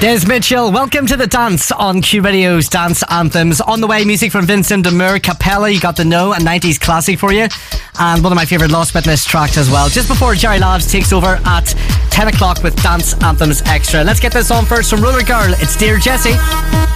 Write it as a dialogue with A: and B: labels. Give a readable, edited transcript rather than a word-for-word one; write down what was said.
A: Des Mitchell, welcome to the dance on Q Radio's Dance Anthems. On the way, music from Vincent Demure, Capella, you got the No, a 90s classic for you. And one of my favourite Lost Witness tracks as well. Just before Jerry Labs takes over at 10 o'clock with Dance Anthems Extra. Let's get this on first from Roller Girl. It's Dear Jessie.